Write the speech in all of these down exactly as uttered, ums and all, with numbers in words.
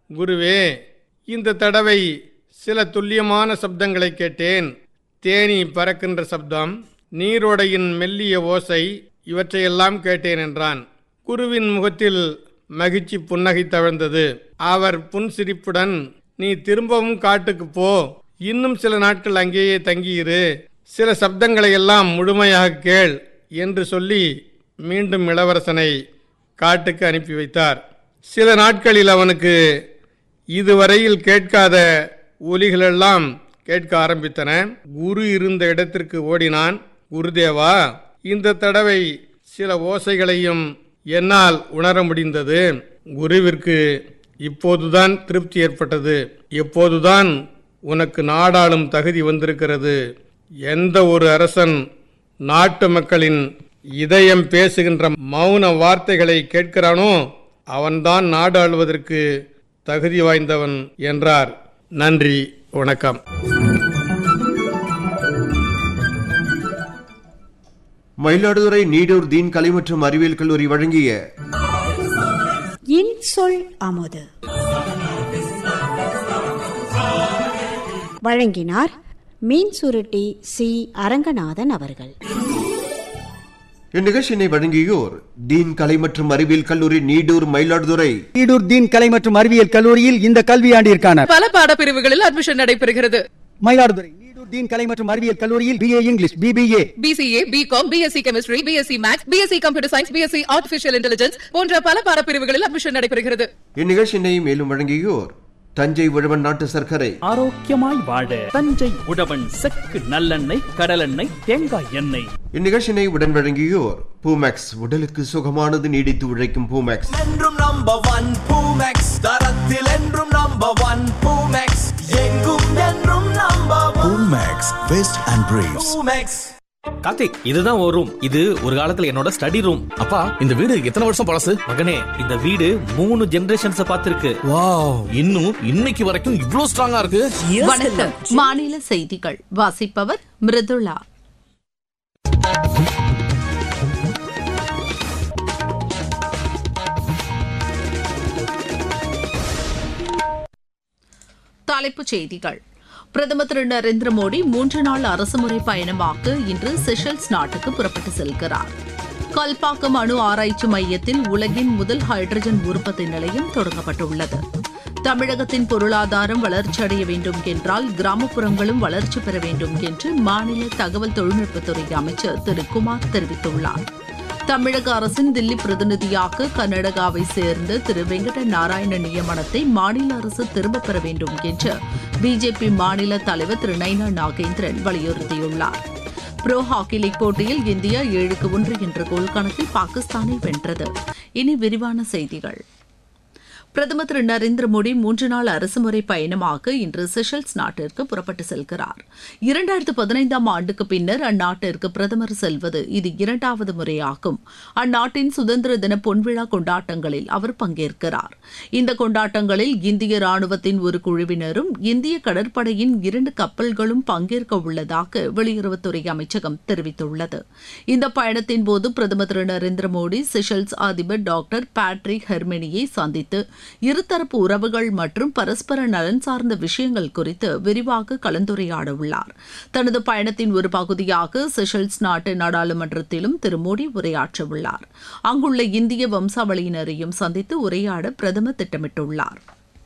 குருவே, இந்த தடவை சில துல்லியமான சப்தங்களை கேட்டேன். தேனி பறக்கின்ற சப்தம், நீரோடையின் மெல்லிய ஓசை, இவற்றையெல்லாம் கேட்டேன் என்றான். குருவின் முகத்தில் மகிழ்ச்சி புன்னகை தவழ்ந்தது. அவர் புன்சிரிப்புடன், நீ திரும்பவும் காட்டுக்கு போ, இன்னும் சில நாட்கள் அங்கேயே தங்கியிரு, சில சப்தங்களை எல்லாம் முழுமையாக கேள் என்று சொல்லி மீண்டும் இளவரசனை காட்டுக்கு அனுப்பி வைத்தார். சில நாட்களில் அவனுக்கு இதுவரையில் கேட்காத ஒலிகளெல்லாம் கேட்க ஆரம்பித்தன. குரு இருந்த இடத்திற்கு ஓடினான். குருதேவா, இந்த தடவை சில ஓசைகளையும் என்னால் உணர முடிந்தது. குருவிற்கு இப்போதுதான் திருப்தி ஏற்பட்டது. எப்போதுதான் உனக்கு நாடாளும் தகுதி வந்திருக்கிறது. எந்த ஒரு அரசன் நாட்டு மக்களின் இதயம் பேசுகின்ற மௌன வார்த்தைகளை கேட்கிறானோ அவன்தான் நாடு ஆளுவதற்கு தகுதி வாய்ந்தவன் என்றார். நன்றி, வணக்கம். மயிலாடுதுறை நீடூர் தீன் கலை மற்றும் அறிவியல் கல்லூரி வழங்கிய இன்சொல் அமுது வழங்கினார் மீன் சுருட்டி சி அரங்கநாதன் அவர்கள். இந்நிகழ்ச்சியினை வழங்கியோர் தீன் கலை மற்றும் அறிவியல் கல்லூரி நீடூர் மயிலாடுதுறை. நீடூர் தீன் கலை மற்றும் அறிவியல் கல்லூரியில் இந்த கல்வியாண்டிற்கான பல பாடப்பிரிவுகளில் அட்மிஷன் நடைபெறுகிறது. மயிலாடுதுறை நீடூர் தீன் கலை மற்றும் அறிவியல் கல்லூரியில் BA English, BBA, PCA, BCom, BSc chemistry, BSc maths, BSc computer science, BSc artificial intelligence போன்ற பல பாடப்பிரிவுகளில் அட்மிஷன் நடைபெறுகிறது. இந்நிகழ்ச்சியினை மேலும் வழங்கியோர் தஞ்சை உழவன் நாட்டு சர்க்கரை. ஆரோக்கியமாய் வாழ தஞ்சை உழவன் செக்கு நல்லெண்ணெய், கடலெண்ணெய், தேங்காய் எண்ணெய். இந்நிகழ்ச்சியினை உடன் வழங்கியோர் பூமேக்ஸ், உடலுக்கு சுகமானது, நீடித்து உழைக்கும் பூமேக்ஸ். என்றும் நம்பர் ஒன் பூமேக்ஸ், தரத்தில் என்றும் நம்பர் ஒன் பூமேக்ஸ், எங்கும் என்றும் number one Poomex west and braves. Poomex. Karthik, இதுதான் ஒரு ரூம். இது ஒரு காலத்துல என்னோட ஸ்டடி ரூம். அப்பா, இந்த வீடு எத்தனை வருஷம் பழசு? மகனே, இந்த வீடு மூணு ஜெனரேஷன்ஸ் பார்த்திருக்கு. வாவ், இன்னும் இன்னைக்கு வரைக்கும் இவ்ளோ ஸ்ட்ராங்கா இருக்கு. வணக்கம், மாநில செய்திகள் வாசிப்பவர் மிருதுளா. தலைப்புச் செய்திகள். பிரதமர் திரு நரேந்திர மோடி மூன்று நாள் அரசுமுறை பயணமாக இன்று செஷல்ஸ் நாட்டுக்கு புறப்பட்டு செல்கிறார். கல்பாக்கம் அணு ஆராய்ச்சி மையத்தில் உலகின் முதல் ஹைட்ரஜன் உற்பத்தி நிலையம் தொடங்கப்பட்டுள்ளது. தமிழகத்தின் பொருளாதாரம் வளர்ச்சியடைய வேண்டும் என்றால் கிராமப்புறங்களும் வளர்ச்சி பெற வேண்டும் என்று மாநில தகவல் தொழில்நுட்பத்துறை அமைச்சர் திரு குமார் தெரிவித்துள்ளார். தமிழக அரசின் தில்லி பிரதிநிதியாக கர்நாடகாவை சேர்ந்த திரு வெங்கட நாராயண நியமனத்தை மாநில அரசு திரும்பப் பெற வேண்டும் என்று பிஜேபி மாநில தலைவர் திரு நைனா நாகேந்திரன் வலியுறுத்தியுள்ளார். புரோ ஹாக்கி லீக் போட்டியில் இந்தியா ஏழுக்கு ஒன்று என்ற கோல் கணக்கில் பாகிஸ்தானை வென்றது. இனி விரிவான செய்திகள். பிரதமர் திரு நரேந்திர மோடி மூன்று நாள் அரசுமுறை பயணமாக இன்று செஷல்ஸ் நாட்டிற்கு புறப்பட்டு செல்கிறார். இரண்டாயிரத்து பதினைந்தாம் ஆண்டுக்கு பின்னர் அந்நாட்டிற்கு பிரதமர் செல்வது இது இரண்டாவது முறையாகும். அந்நாட்டின் சுதந்திர தின பொன்விழா கொண்டாட்டங்களில் அவர் பங்கேற்கிறார். இந்த கொண்டாட்டங்களில் இந்திய ராணுவத்தின் ஒரு குழுவினரும் இந்திய கடற்படையின் இரண்டு கப்பல்களும் பங்கேற்க உள்ளதாக வெளியுறவுத்துறை அமைச்சகம் தெரிவித்துள்ளது. இந்த பயணத்தின் போது பிரதமர் திரு நரேந்திர மோடி செஷல்ஸ் அதிபர் டாக்டர் பேட்ரிக் ஹெர்மெனியை சந்தித்து இருதரப்பு உறவுகள் மற்றும் பரஸ்பர நலன் சார்ந்த விஷயங்கள் குறித்து விரிவாக கலந்துரையாட உள்ளார். தனது பயணத்தின் ஒரு பகுதியாக செஷல்ஸ் நாட்டு நாடாளுமன்றத்திலும் திரு மோடி உரையாற்ற உள்ளார். அங்குள்ள இந்திய வம்சாவளியினரையும் சந்தித்து உரையாட பிரதமர் திட்டமிட்டுள்ளார்.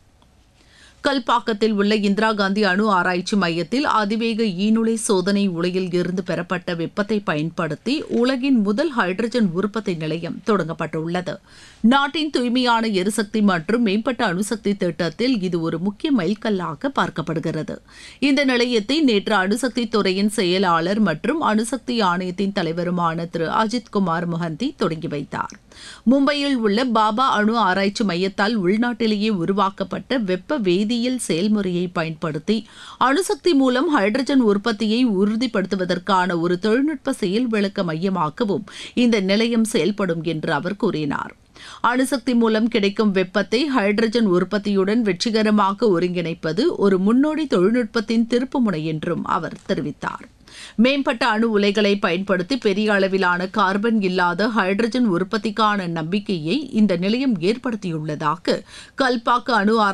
கல்பாக்கத்தில் உள்ள இந்திரா காந்தி அணு ஆராய்ச்சி மையத்தில் அதிவேக ஈநுழை சோதனை உலையில் இருந்து பெறப்பட்ட வெப்பத்தை பயன்படுத்தி உலகின் முதல் ஹைட்ரஜன் உற்பத்தி நிலையம் தொடங்கப்பட்டுள்ளது. நாட்டின் தூய்மையான எரிசக்தி மற்றும் மேம்பட்ட அணுசக்தி திட்டத்தில் இது ஒரு முக்கிய மைல்கல்லாக பார்க்கப்படுகிறது. இந்த நிலையத்தை நேற்று அணுசக்தி துறையின் செயலாளர் மற்றும் அணுசக்தி ஆணையத்தின் தலைவருமான திரு அஜித் குமார் மொஹந்தி தொடங்கி வைத்தார். மும்பையில் உள்ள பாபா அணு ஆராய்ச்சி மையத்தால் உள்நாட்டிலேயே உருவாக்கப்பட்ட வெப்ப வேதியியல் செயல்முறையை பயன்படுத்தி அணுசக்தி மூலம் ஹைட்ரஜன் உற்பத்தியை உறுதிப்படுத்துவதற்கான ஒரு தொழில்நுட்ப செயல் விளக்க மையமாகவும் இந்த நிலையம் செயல்படும் என்று அவர் கூறினார். அணுசக்தி மூலம் கிடைக்கும் வெப்பத்தை ஹைட்ரஜன் உற்பத்தியுடன் வெற்றிகரமாக ஒருங்கிணைப்பது ஒரு முன்னோடி தொழில்நுட்பத்தின் திருப்புமுனை என்றும் அவர் தெரிவித்தார். மேம்பட்ட அணு உலைகளை பயன்படுத்தி பெரிய அளவிலான கார்பன் இல்லாத ஹைட்ரஜன் உற்பத்திக்கான நம்பிக்கையை இந்த நிலையம் ஏற்படுத்தியுள்ளதாக கல்பாக்க அணு